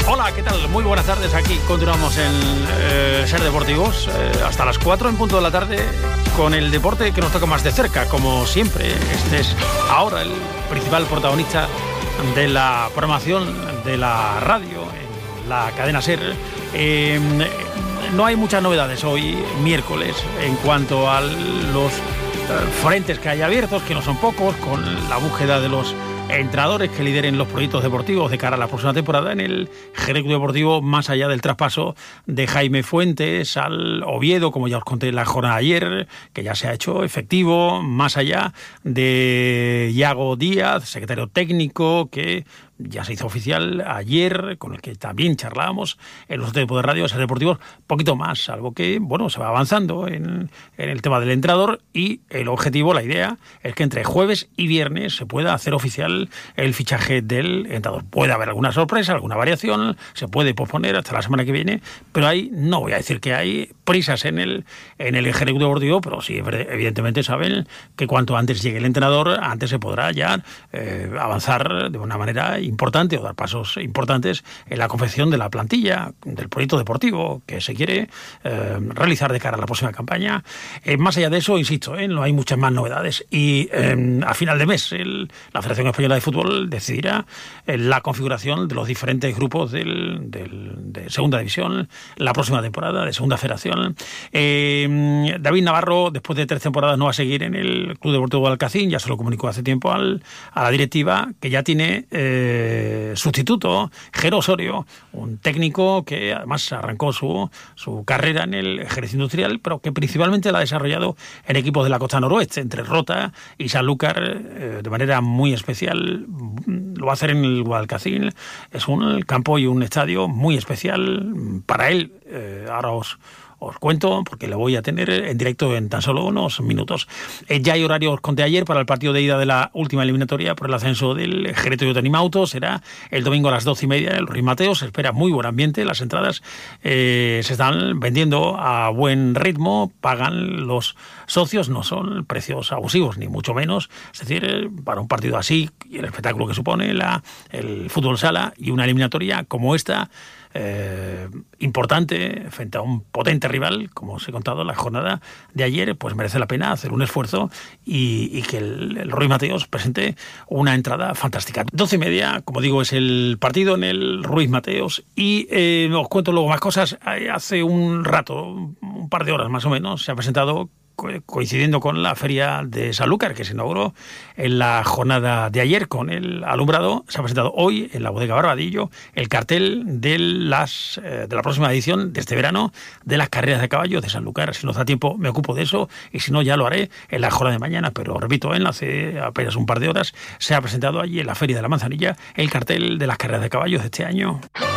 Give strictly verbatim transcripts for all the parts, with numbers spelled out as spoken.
Hola, ¿qué tal? Muy buenas tardes. Aquí continuamos en eh, Ser Deportivos eh, hasta las cuatro en punto de la tarde con el deporte que nos toca más de cerca, como siempre. Este es ahora el principal protagonista de la programación de la radio en la cadena Ser. Eh, no hay muchas novedades hoy, miércoles, en cuanto a los eh, frentes que hay abiertos, que no son pocos, con la búsqueda de los entrenadores que lideren los proyectos deportivos de cara a la próxima temporada en el Jerez Club Deportivo, más allá del traspaso de Jaime Fuentes al Oviedo, como ya os conté en la jornada de ayer, que ya se ha hecho efectivo, más allá de Iago Díaz, secretario técnico, que ya se hizo oficial ayer, con el que también charlábamos en los tiempos de radio, Ser Deportivos, poquito más, algo que, bueno, se va avanzando en, en el tema del entrenador, y el objetivo, la idea, es que entre jueves y viernes se pueda hacer oficial el fichaje del entrenador. Puede haber alguna sorpresa, alguna variación, se puede posponer hasta la semana que viene, pero ahí no voy a decir que hay prisas en el en el Jerez Deportivo, pero sí, evidentemente saben que cuanto antes llegue el entrenador, antes se podrá ya eh, avanzar de una manera importante o dar pasos importantes en la confección de la plantilla del proyecto deportivo que se quiere eh, realizar de cara a la próxima campaña. Eh, más allá de eso, insisto, eh, no hay muchas más novedades, y eh, a final de mes el, la Federación Española de Fútbol decidirá eh, la configuración de los diferentes grupos del, del, de segunda división la próxima temporada, de segunda federación. Eh, David Navarro, después de tres temporadas, no va a seguir en el Club Deportivo de Alcacín, ya se lo comunicó hace tiempo al, a la directiva, que ya tiene eh, sustituto, Jero Osorio, un técnico que además arrancó su, su carrera en el Jerez Industrial, pero que principalmente la ha desarrollado en equipos de la costa noroeste, entre Rota y Sanlúcar, eh, de manera muy especial. Lo va a hacer en el Guadalcacín. Es un campo y un estadio muy especial para él. Eh, ahora os Os cuento, porque lo voy a tener en directo en tan solo unos minutos. Eh, ya hay horario, os conté ayer, para el partido de ida de la última eliminatoria por el ascenso del Jerez Toyota Animauto. Será el domingo a las doce y media en el Ruiz Mateo. Se espera muy buen ambiente. Las entradas eh, se están vendiendo a buen ritmo. Pagan los socios, no son precios abusivos, ni mucho menos. Es decir, eh, para un partido así, y el espectáculo que supone la, el fútbol sala y una eliminatoria como esta, Eh, importante frente a un potente rival, como os he contado en la jornada de ayer, pues merece la pena hacer un esfuerzo y, y que el, el Ruiz Mateos presente una entrada fantástica. Doce y media, como digo, es el partido en el Ruiz Mateos, y eh, os cuento luego más cosas. Hace un rato, un par de horas más o menos, se ha presentado, coincidiendo con la feria de Sanlúcar, que se inauguró en la jornada de ayer con el alumbrado, se ha presentado hoy en la bodega Barbadillo el cartel de las eh, de la próxima edición de este verano de las carreras de caballos de Sanlúcar. Si nos da tiempo me ocupo de eso, y si no ya lo haré en la jornada de mañana, pero repito, en hace apenas un par de horas se ha presentado allí en la feria de la Manzanilla el cartel de las carreras de caballos de este año.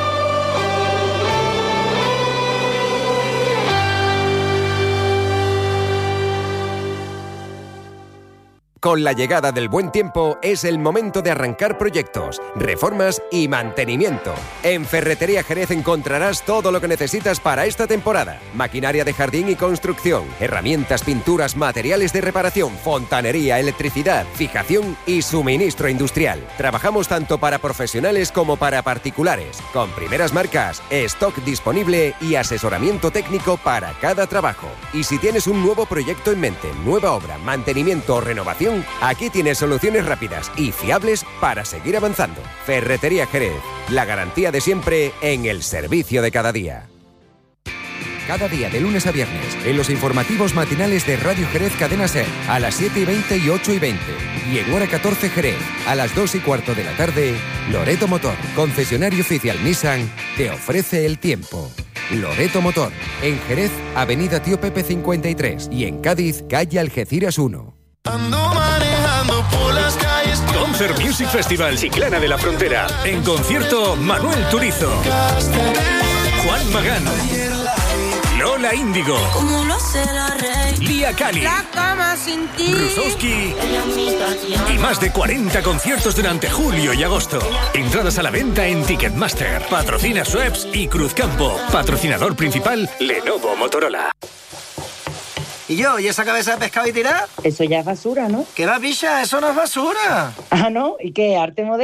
Con la llegada del buen tiempo es el momento de arrancar proyectos, reformas y mantenimiento. En Ferretería Jerez encontrarás todo lo que necesitas para esta temporada. Maquinaria de jardín y construcción, herramientas, pinturas, materiales de reparación, fontanería, electricidad, fijación y suministro industrial. Trabajamos tanto para profesionales como para particulares, con primeras marcas, stock disponible y asesoramiento técnico para cada trabajo. Y si tienes un nuevo proyecto en mente, nueva obra, mantenimiento o renovación, aquí tienes soluciones rápidas y fiables para seguir avanzando. Ferretería Jerez, la garantía de siempre en el servicio de cada día. Cada día de lunes a viernes en los informativos matinales de Radio Jerez Cadena Ser a las siete y veinte y ocho y veinte. Y en hora catorce Jerez a las dos y cuarto de la tarde, Loreto Motor, concesionario oficial Nissan, te ofrece el tiempo. Loreto Motor, en Jerez, Avenida Tío Pepe cincuenta y tres, y en Cádiz, calle Algeciras uno. Ando manejando por las calles. Concert Music Festival Chiclana de la Frontera. En concierto, Manuel Turizo, Juan Magán, Lola Índigo, Lía Cali, Rusowski y más de cuarenta conciertos durante julio y agosto. Entradas a la venta en Ticketmaster. Patrocina Schweppes y Cruzcampo. Patrocinador principal, Lenovo Motorola. ¿Y yo? ¿Y esa cabeza de pescado y tirar? Eso ya es basura, ¿no? ¿Qué va, picha? Eso no es basura. Ah, ¿no? ¿Y qué? ¿Arte moderno?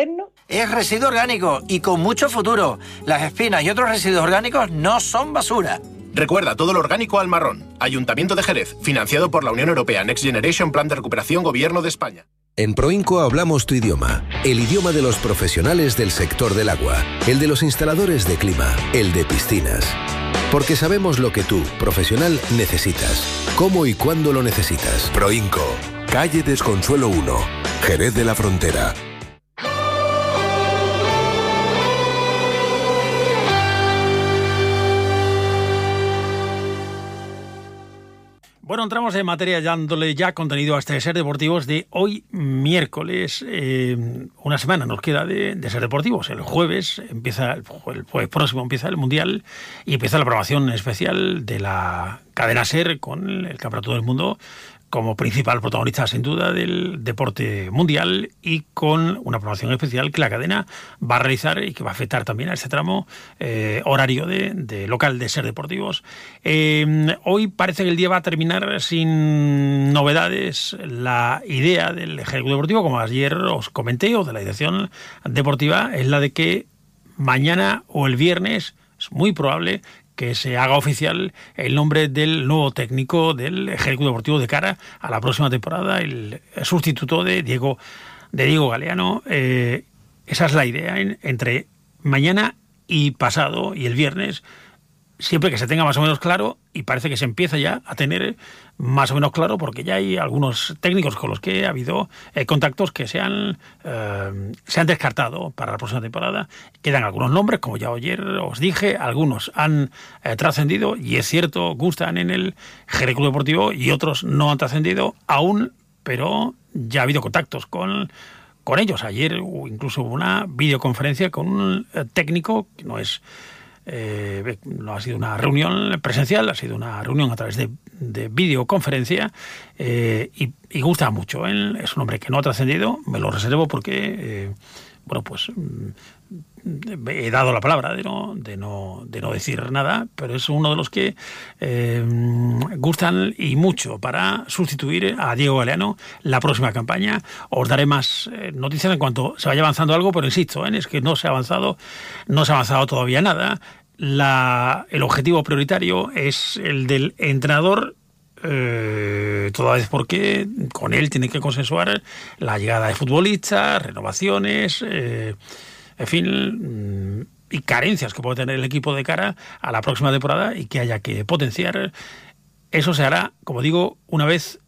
es residuo orgánico y con mucho futuro. Las espinas y otros residuos orgánicos no son basura. Recuerda, todo lo orgánico al marrón. Ayuntamiento de Jerez, financiado por la Unión Europea Next Generation Plan de Recuperación Gobierno de España. En Proinco hablamos tu idioma, el idioma de los profesionales del sector del agua, el de los instaladores de clima, el de piscinas. Porque sabemos lo que tú, profesional, necesitas, cómo y cuándo lo necesitas. Proinco, calle Desconsuelo uno, Jerez de la Frontera. Bueno, entramos en materia dándole ya contenido a este Ser Deportivos de hoy miércoles. Eh, una semana nos queda de, de Ser Deportivos. El jueves empieza, el jueves próximo empieza el Mundial y empieza la programación especial de la cadena SER con el Campeonato del Mundo como principal protagonista, sin duda, del deporte mundial y con una programación especial que la cadena va a realizar y que va a afectar también a este tramo eh, horario de, de local de Ser Deportivos. Eh, hoy parece que el día va a terminar sin novedades. La idea del Ejecutivo Deportivo, como ayer os comenté, o de la dirección deportiva, es la de que mañana o el viernes es muy probable que se haga oficial el nombre del nuevo técnico del Ejecutivo Deportivo de cara a la próxima temporada, el sustituto de Diego de Diego Galeano. Eh, esa es la idea, en, entre mañana y pasado y el viernes, siempre que se tenga más o menos claro, y parece que se empieza ya a tener más o menos claro, porque ya hay algunos técnicos con los que ha habido eh, contactos que se han, eh, se han descartado para la próxima temporada. Quedan algunos nombres, como ya ayer os dije, algunos han eh, trascendido, y es cierto, gustan en el Ejecutivo Deportivo, y otros no han trascendido aún, pero ya ha habido contactos con... con ellos. Ayer incluso hubo una videoconferencia con un eh, técnico que no es... Eh, no ha sido una reunión presencial, ha sido una reunión a través de, de videoconferencia eh, y, y gusta mucho. ¿eh? Es un hombre que no ha trascendido, me lo reservo porque, eh, bueno, pues he dado la palabra de no, de no, de no decir nada, pero es uno de los que eh, gustan y mucho para sustituir a Diego Galeano la próxima campaña. Os daré más eh, noticias en cuanto se vaya avanzando algo, pero insisto, ¿eh? es que no se ha avanzado, no se ha avanzado todavía nada. La, el objetivo prioritario es el del entrenador, eh, toda vez porque con él tiene que consensuar la llegada de futbolistas, renovaciones, eh, en fin, y carencias que puede tener el equipo de cara a la próxima temporada y que haya que potenciar. Eso se hará, como digo, una vez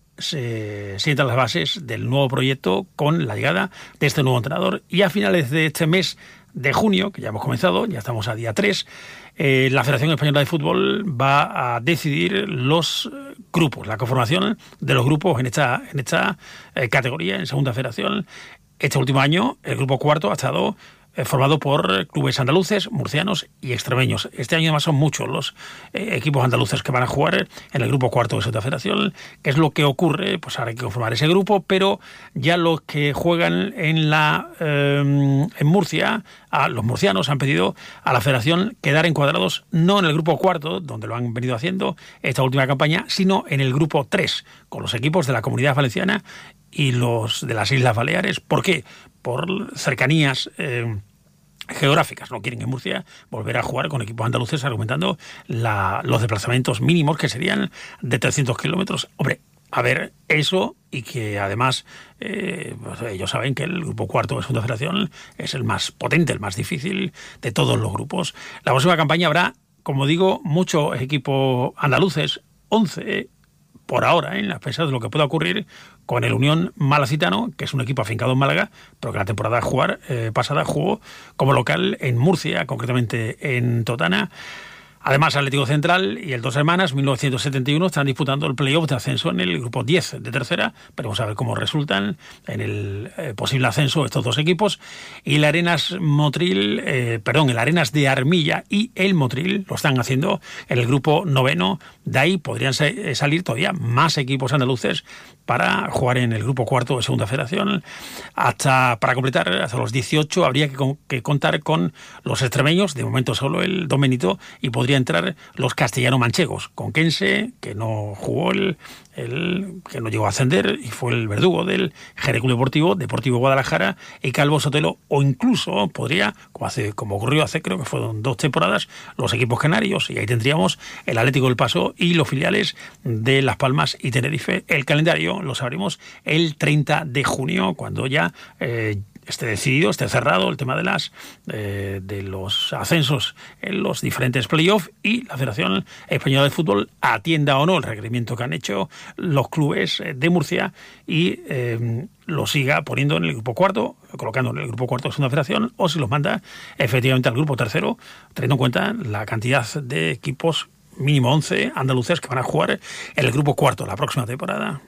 se sientan las bases del nuevo proyecto con la llegada de este nuevo entrenador. Y a finales de este mes de junio, que ya hemos comenzado, ya estamos a día tres, eh, la Federación Española de Fútbol va a decidir los grupos, la conformación de los grupos en esta, en esta eh, categoría, en segunda federación. Este último año, el grupo cuarto ha estado eh, formado por clubes andaluces, murcianos y extremeños. Este año además son muchos los eh, equipos andaluces que van a jugar en el grupo cuarto de segunda federación. ¿Qué es lo que ocurre? Pues ahora hay que conformar ese grupo, pero ya los que juegan en la eh, en Murcia, a los murcianos han pedido a la federación quedar encuadrados no en el grupo cuarto, donde lo han venido haciendo esta última campaña, sino en el grupo tres, con los equipos de la Comunidad Valenciana y los de las Islas Baleares. ¿Por qué? Por cercanías eh, geográficas. No quieren en Murcia volver a jugar con equipos andaluces, argumentando la, los desplazamientos mínimos, que serían de trescientos kilómetros. Hombre, a ver, eso, y que además eh, pues ellos saben que el grupo cuarto de segunda federación es el más potente, el más difícil de todos los grupos. La próxima campaña habrá, como digo, muchos equipos andaluces, once por ahora, ¿eh? a pesar de lo que pueda ocurrir con el Unión Malacitano, que es un equipo afincado en Málaga, pero que la temporada jugar, eh, pasada jugó como local en Murcia, concretamente en Totana. Además, Atlético Central y el Dos Hermanas, mil novecientos setenta y uno, están disputando el playoff de ascenso en el grupo diez de tercera. Veremos a ver cómo resultan en el eh, posible ascenso estos dos equipos. Y el Arenas Motril, eh, perdón, el Arenas de Armilla y el Motril lo están haciendo en el grupo noveno. De ahí podrían se, salir todavía más equipos andaluces para jugar en el grupo cuarto de segunda federación. Hasta, para completar, hasta los dieciocho habría que, que contar con los extremeños, de momento solo el Don Benito, y podría podría entrar los castellano-manchegos, Conquense, que no jugó el, el que no llegó a ascender y fue el verdugo del Jerez Club Deportivo, Deportivo Guadalajara y Calvo Sotelo, o incluso podría, como hace como ocurrió hace creo que fueron dos temporadas, los equipos canarios, y ahí tendríamos el Atlético del Paso y los filiales de Las Palmas y Tenerife. El calendario lo sabremos el treinta de junio, cuando ya eh, esté decidido, esté cerrado el tema de las eh, de los ascensos en los diferentes playoffs y la Federación Española de Fútbol atienda o no el requerimiento que han hecho los clubes de Murcia y eh, lo siga poniendo en el grupo cuarto, colocando en el grupo cuarto de segunda federación, o si los manda efectivamente al grupo tercero, teniendo en cuenta la cantidad de equipos, mínimo once andaluces, que van a jugar en el grupo cuarto la próxima temporada.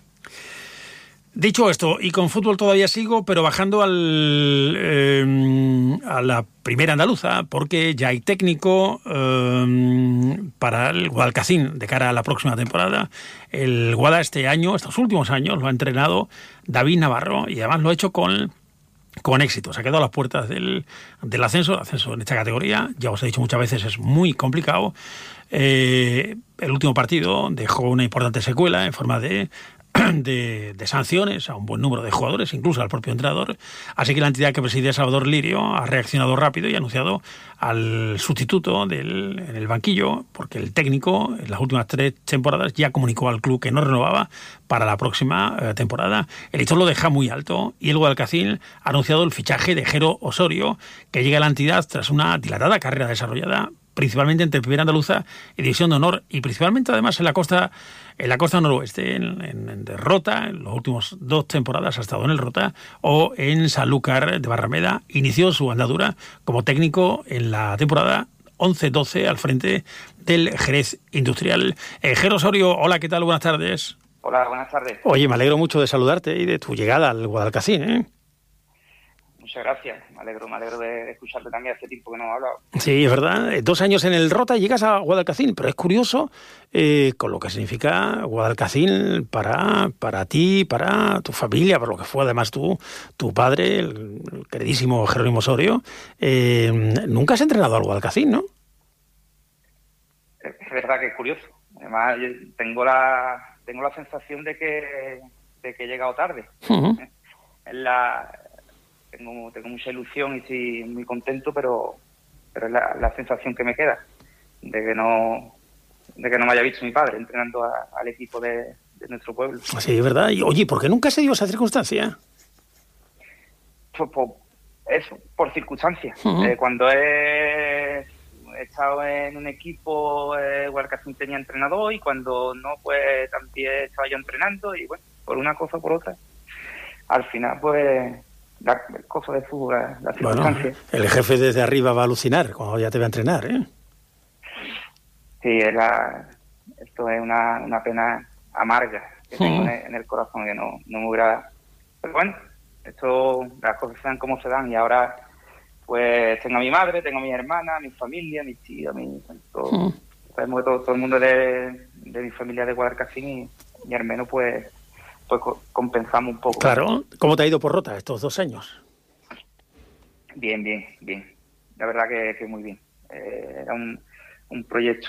Dicho esto, y con fútbol todavía sigo, pero bajando al, eh, a la primera andaluza, porque ya hay técnico eh, para el Guadalcacín de cara a la próxima temporada. El Guada este año, estos últimos años, lo ha entrenado David Navarro, y además lo ha hecho con... con éxito. Se ha quedado a las puertas del, del ascenso, el ascenso en esta categoría, ya os he dicho muchas veces, es muy complicado. Eh, el último partido dejó una importante secuela en forma de, de, de sanciones a un buen número de jugadores, incluso al propio entrenador. Así que la entidad que preside Salvador Lirio ha reaccionado rápido y ha anunciado al sustituto del, en el banquillo, porque el técnico en las últimas tres temporadas ya comunicó al club que no renovaba para la próxima eh, temporada. El listón lo deja muy alto y el Guadalcacín ha anunciado el fichaje de Jero Osorio, que llega a la entidad tras una dilatada carrera desarrollada principalmente entre Primera Andaluza y División de Honor, y principalmente además en la costa en la costa noroeste, en, en, en Rota, en las últimas dos temporadas ha estado en el Rota, o en Sanlúcar de Barrameda. Inició su andadura como técnico en la temporada once doce al frente del Jerez Industrial. Eh, Jero Osorio, hola, ¿qué tal? Buenas tardes. Hola, buenas tardes. Oye, me alegro mucho de saludarte y de tu llegada al Guadalcacín, ¿eh? Muchas gracias, me alegro, me alegro de escucharte también, hace tiempo que no hemos hablado. Sí, es verdad, dos años en el Rota y llegas a Guadalcacín, pero es curioso eh, con lo que significa Guadalcacín para, para ti, para tu familia, por lo que fue además tú, tu padre, el, el queridísimo Jerónimo Osorio. Eh, nunca has entrenado al Guadalcacín, ¿no? Es verdad que es curioso, además yo tengo la, tengo la sensación de que, de que he llegado tarde. Uh-huh. Es la... Tengo, tengo mucha ilusión y estoy muy contento, pero pero es la, la sensación que me queda de que no de que no me haya visto mi padre entrenando a, al equipo de, de nuestro pueblo. Sí, es verdad. Y, oye, ¿por qué nunca se dio esa circunstancia? Pues por eso, por circunstancias. Uh-huh. Eh, cuando he, he estado en un equipo, eh, Guadalcacín tenía entrenador, y cuando no, pues también estaba yo entrenando, y bueno, por una cosa o por otra, al final pues... la cosa de fútbol, la, la circunstancia. Bueno, el jefe desde arriba va a alucinar cuando ya te va a entrenar, ¿eh? Sí, es la, esto es una, una pena amarga que tengo uh-huh. en, el, en el corazón, que no, no me hubiera... Pero bueno, esto, las cosas se dan como se dan, y ahora pues tengo a mi madre, tengo a mi hermana, a mi familia, a mis tíos, a mi... Todo, uh-huh. Sabemos que todo, todo el mundo de, de mi familia de Guadalcacín, y, y al menos pues... pues compensamos un poco. Claro. ¿Cómo te ha ido por Rota estos dos años? Bien, bien, bien. La verdad que, que muy bien. Eh, era un, un proyecto